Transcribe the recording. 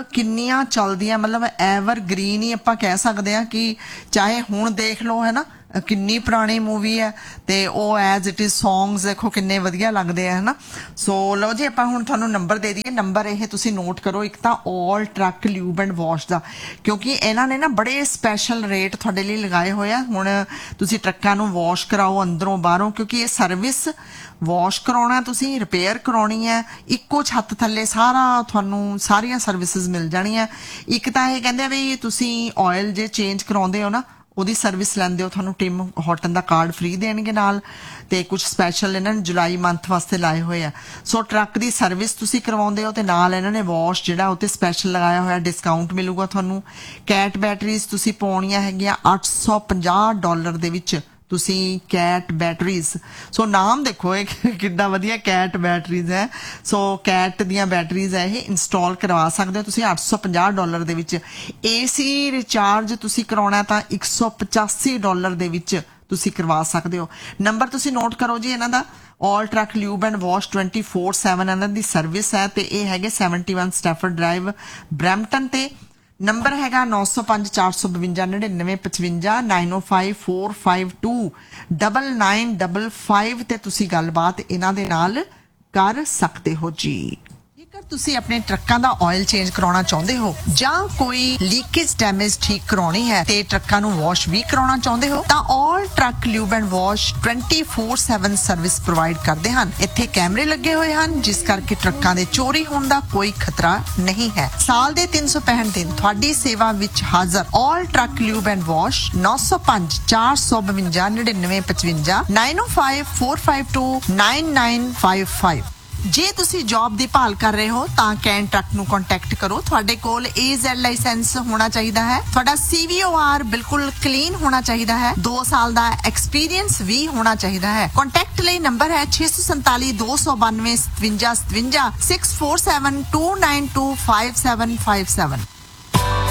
ਕਿੰਨੀਆਂ ਚੱਲਦੀਆਂ, ਮਤਲਬ ਐਵਰਗ੍ਰੀਨ ਹੀ ਆਪਾਂ ਕਹਿ ਸਕਦੇ ਹਾਂ ਕਿ ਚਾਹੇ ਹੁਣ ਦੇਖ ਲਓ ਹੈ ਨਾ ਕਿੰਨੀ ਪੁਰਾਣੀ ਮੂਵੀ ਹੈ ਤੇ ਉਹ ਐਜ਼ ਇਟ ਇਜ਼ ਸੌਂਗਸ ਦੇਖੋ ਕਿੰਨੇ ਵਧੀਆ ਲੱਗਦੇ ਆ ਹੈ ਨਾ। ਸੋ ਲਓ ਜੀ ਆਪਾਂ ਹੁਣ ਤੁਹਾਨੂੰ ਨੰਬਰ ਦੇ ਦਈਏ। ਨੰਬਰ ਇਹ ਤੁਸੀਂ ਨੋਟ ਕਰੋ, ਇੱਕ ਤਾਂ ਆਲ ਟਰੱਕ ਲਿਊਬ ਐਂਡ ਵਾਸ਼ ਦਾ, ਕਿਉਂਕਿ ਇਹਨਾਂ ਨੇ ਨਾ ਬੜੇ ਸਪੈਸ਼ਲ ਰੇਟ ਤੁਹਾਡੇ ਲਈ ਲਗਾਏ ਹੋਏ ਆ। ਹੁਣ ਤੁਸੀਂ ਟਰੱਕਾਂ ਨੂੰ ਵਾਸ਼ ਕਰਾਓ ਅੰਦਰੋਂ ਬਾਹਰੋਂ, ਕਿਉਂਕਿ ਇਹ ਸਰਵਿਸ ਵਾਸ਼ ਕਰਾਉਣਾ ਤੁਸੀਂ, ਰਿਪੇਅਰ ਕਰਾਉਣੀ ਹੈ, ਇੱਕੋ ਛੱਤ ਥੱਲੇ ਸਾਰਾ ਤੁਹਾਨੂੰ ਸਾਰੀਆਂ ਸਰਵਿਸਿਜ਼ ਮਿਲ ਜਾਣੀਆਂ। ਇੱਕ ਤਾਂ ਇਹ ਕਹਿੰਦੇ ਆ ਵੀ ਤੁਸੀਂ ਆਇਲ ਜੇ ਚੇਂਜ ਕਰਾਉਂਦੇ ਹੋ ਨਾ ਉਹਦੀ ਸਰਵਿਸ ਲੈਂਦੇ ਹੋ, ਤੁਹਾਨੂੰ ਟਿਮ ਹੌਟਨ ਦਾ ਕਾਰਡ ਫ੍ਰੀ ਦੇਣਗੇ ਨਾਲ, ਤੇ ਕੁਝ ਸਪੈਸ਼ਲ ਇਹਨਾਂ ਨੇ ਜੁਲਾਈ ਮੰਥ ਵਾਸਤੇ ਲਾਏ ਹੋਏ ਆ। ਸੋ ਟਰੱਕ ਦੀ ਸਰਵਿਸ ਤੁਸੀਂ ਕਰਵਾਉਂਦੇ ਹੋ ਤੇ ਨਾਲ ਇਹਨਾਂ ਨੇ ਵਾਸ਼ ਜਿਹੜਾ ਉਹ ਤੇ ਸਪੈਸ਼ਲ ਲਗਾਇਆ ਹੋਇਆ, ਡਿਸਕਾਊਂਟ ਮਿਲੂਗਾ ਤੁਹਾਨੂੰ। ਕੈਟ ਬੈਟਰੀਜ਼ ਤੁਸੀਂ ਪਾਉਣੀਆਂ ਹੈਗੀਆਂ $850 ਦੇ ਵਿੱਚ, ਤੁਸੀਂ ਕੈਟ ਬੈਟਰੀਜ਼। ਸੋ ਨਾਮ ਦੇਖੋ ਇਹ ਕਿੱਦਾਂ ਵਧੀਆ, ਕੈਟ ਬੈਟਰੀਜ਼ ਹੈ। ਸੋ ਕੈਟ ਦੀਆਂ ਬੈਟਰੀਜ਼ ਹੈ, ਇਹ ਇੰਸਟਾਲ ਕਰਵਾ ਸਕਦੇ ਹੋ ਤੁਸੀਂ $850 ਦੇ ਵਿੱਚ। AC ਰਿਚਾਰਜ ਤੁਸੀਂ ਕਰਾਉਣਾ ਤਾਂ $185 ਦੇ ਵਿੱਚ ਤੁਸੀਂ ਕਰਵਾ ਸਕਦੇ ਹੋ। ਨੰਬਰ ਤੁਸੀਂ ਨੋਟ ਕਰੋ ਜੀ ਇਹਨਾਂ ਦਾ, ਆਲ ਟਰੱਕ ਲਿਊਬ ਐਂਡ ਵਾਸ਼ 24/7 ਇਹਨਾਂ ਦੀ ਸਰਵਿਸ ਹੈ ਤੇ ਇਹ ਹੈਗੇ 71 ਸਟੈਫਰਡ ਡਰਾਈਵ ਬਰੈਂਪਟਨ ਤੇ। ਨੰਬਰ ਹੈਗਾ 905 452 9955 905 452 9955 ਤੇ ਤੁਸੀਂ ਗੱਲਬਾਤ ਇਹਨਾਂ ਦੇ ਨਾਲ ਕਰ ਸਕਦੇ ਹੋ ਜੀ। ਜੇਕਰ ਤੁਸੀਂ ਆਪਣੇ ਟਰੱਕਾਂ ਦਾ ਆਇਲ ਚੇਂਜ ਕਰਾਉਣਾ ਚਾਹੁੰਦੇ ਹੋ ਜਾਂ ਕੋਈ ਲੀਕੇਜ ਡੈਮੇਜ ਠੀਕ ਕਰਾਉਣੀ ਹੈ ਤੇ ਟਰੱਕਾਂ ਨੂੰ ਵਾਸ਼ ਵੀ ਕਰਾਉਣਾ ਚਾਹੁੰਦੇ ਹੋ ਤਾਂ ਆਲ truck lube and wash 24/7 service provide ਕਰਦੇ ਹਨ। ਇੱਥੇ ਕੈਮਰੇ ਲੱਗੇ ਹੋਏ ਹਨ ਜਿਸ ਕਰਕੇ ਟਰੱਕਾਂ ਦੇ ਚੋਰੀ ਹੋਣ ਦਾ ਕੋਈ ਖਤਰਾ ਨਹੀਂ ਹੈ। ਸਾਲ ਦੇ 365 ਦਿਨ ਤੁਹਾਡੀ ਸੇਵਾ ਵਿੱਚ ਹਾਜ਼ਰ ਆਲ ਟਰੱਕ ਲਿਊਬ ਐਂਡ ਵਾਸ਼ 905 452 9955 905 452 9955। ਜੇ ਤੁਸੀਂ ਜੌਬ ਦੀ ਭਾਲ ਕਰ ਰਹੇ ਹੋ ਤਾਂ ਕੈਨ ਟਰੱਕ ਨੂੰ ਕੰਟੈਕਟ ਕਰੋ। ਤੁਹਾਡੇ ਕੋਲ AZ ਲਾਇਸੈਂਸ ਹੋਣਾ ਚਾਹੀਦਾ ਹੈ, ਤੁਹਾਡਾ CVOR ਬਿਲਕੁਲ ਕਲੀਨ ਹੋਣਾ ਚਾਹੀਦਾ ਹੈ, 2 ਸਾਲ ਦਾ ਐਕਸਪੀਰੀਅੰਸ ਵੀ ਹੋਣਾ ਚਾਹੀਦਾ ਹੈ। ਕੰਟੈਕਟ ਲਈ ਨੰਬਰ ਹੈ 647 292 5757 647 292 5757।